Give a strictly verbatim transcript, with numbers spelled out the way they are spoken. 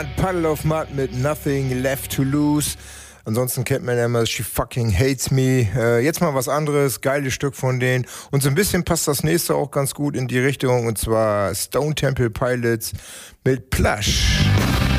Puddle of Mud mit Nothing Left to Lose. Ansonsten kennt man ja immer She Fucking Hates Me. Äh, jetzt mal was anderes, geiles Stück von denen. Und so ein bisschen passt das nächste auch ganz gut in die Richtung. Und zwar Stone Temple Pilots mit Plush.